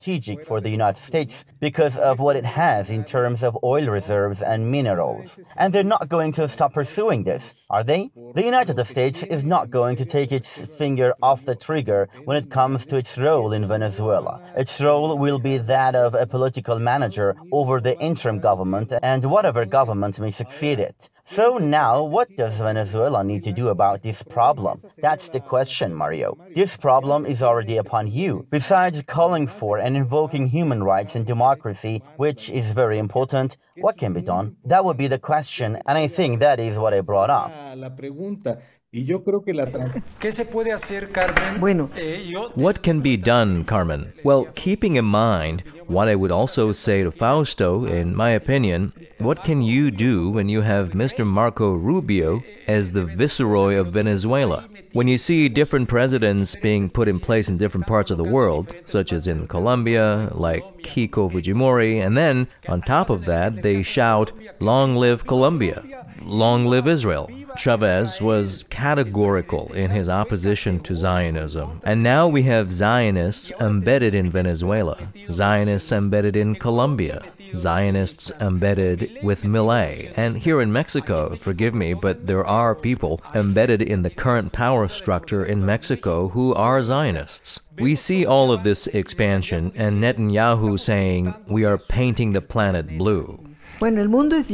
strategic for the United States because of what it has in terms of oil reserves and minerals. And they're not going to stop pursuing this, are they? The United States is not going to take its finger off the trigger when it comes to its role in Venezuela. Its role will be that of a political manager over the interim government and whatever government may succeed it. So now, what does Venezuela need to do about this problem? That's the question, Mario. This problem is already upon you. Besides calling for and invoking human rights and democracy, which is very important, what can be done? That would be the question, and I think that is what I brought up. What can be done, Carmen? Well, keeping in mind what I would also say to Fausto, in my opinion, what can you do when you have Mr. Marco Rubio as the viceroy of Venezuela? When you see different presidents being put in place in different parts of the world, such as in Colombia, like Keiko Fujimori, and then, on top of that, they shout, "Long live Colombia! Long live Israel!" Chavez was categorical in his opposition to Zionism. And now we have Zionists embedded in Venezuela, Zionists embedded in Colombia, Zionists embedded with Milei. And here in Mexico, forgive me, but there are people embedded in the current power structure in Mexico who are Zionists. We see all of this expansion and Netanyahu saying, "We are painting the planet blue." Well, the world is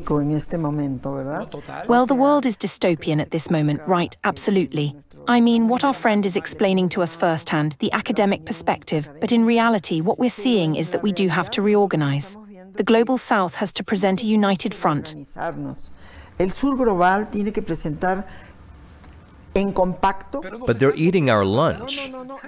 dystopian at this moment, right? Absolutely. I mean, what our friend is explaining to us firsthand, the academic perspective, but in reality, what we're seeing is that we do have to reorganize. The Global South has to present a united front. But they're eating our lunch.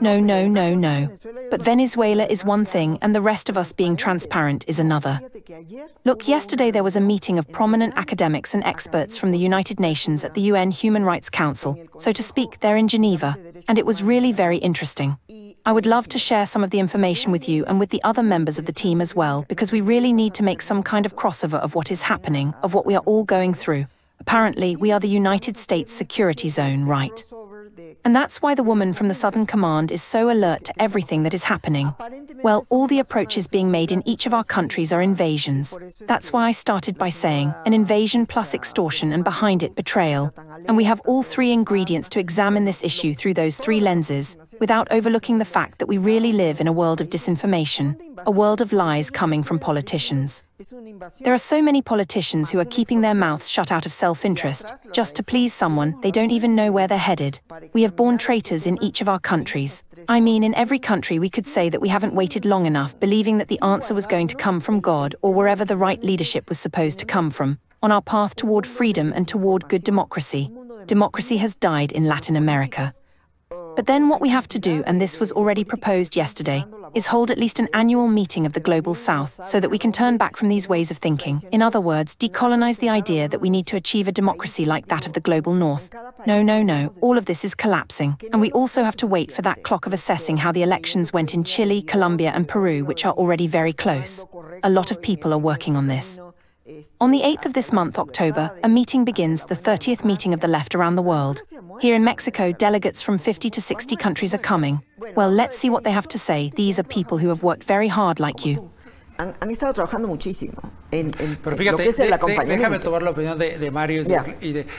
No. But Venezuela is one thing, and the rest of us being transparent is another. Look, yesterday there was a meeting of prominent academics and experts from the United Nations at the UN Human Rights Council, so to speak, they're in Geneva, and it was really very interesting. I would love to share some of the information with you and with the other members of the team as well, because we really need to make some kind of crossover of what is happening, of what we are all going through. Apparently, we are the United States security zone, right? And that's why the woman from the Southern Command is so alert to everything that is happening. Well, all the approaches being made in each of our countries are invasions. That's why I started by saying, an invasion plus extortion and behind it betrayal. And we have all three ingredients to examine this issue through those three lenses, without overlooking the fact that we really live in a world of disinformation, a world of lies coming from politicians. There are so many politicians who are keeping their mouths shut out of self-interest, just to please someone. They don't even know where they're headed. We have born traitors in each of our countries. I mean, in every country we could say that we haven't waited long enough, believing that the answer was going to come from God or wherever the right leadership was supposed to come from, on our path toward freedom and toward good democracy. Democracy has died in Latin America. But then what we have to do, and this was already proposed yesterday, is hold at least an annual meeting of the Global South so that we can turn back from these ways of thinking. In other words, decolonize the idea that we need to achieve a democracy like that of the Global North. No. All of this is collapsing. And we also have to wait for that clock of assessing how the elections went in Chile, Colombia, and Peru, which are already very close. A lot of people are working on this. On the 8th of this month, October, a meeting begins, the 30th meeting of the left around the world. Here in Mexico, delegates from 50 to 60 countries are coming. Well, let's see what they have to say. These are people who have worked very hard like you. Han estado trabajando muchísimo en lo que es el acompañamiento. Déjame tomar la opinión de Mario y de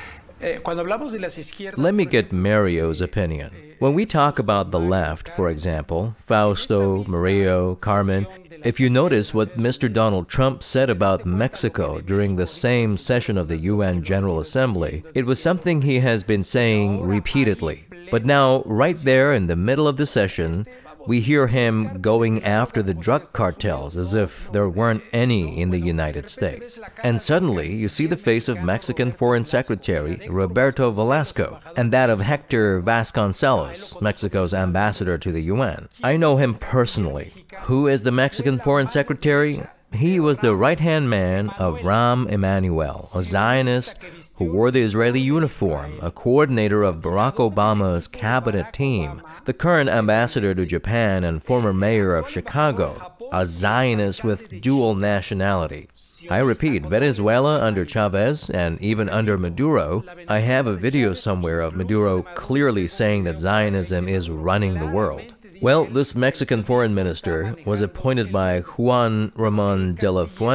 Let me get Mario's opinion. When we talk about the left, for example, Fausto, Mario, Carmen, if you notice what Mr. Donald Trump said about Mexico during the same session of the UN General Assembly, it was something he has been saying repeatedly. But now, right there in the middle of the session, we hear him going after the drug cartels as if there weren't any in the United States. And suddenly, you see the face of Mexican Foreign Secretary Roberto Velasco and that of Hector Vasconcelos, Mexico's ambassador to the UN. I know him personally. Who is the Mexican Foreign Secretary? He was the right-hand man of Rahm Emanuel, a Zionist who wore the Israeli uniform, a coordinator of Barack Obama's cabinet team, the current ambassador to Japan and former mayor of Chicago, a Zionist with dual nationality. I repeat, Venezuela under Chavez and even under Maduro, I have a video somewhere of Maduro clearly saying that Zionism is running the world. Well, this Mexican foreign minister was appointed by Juan Ramón de la Fuente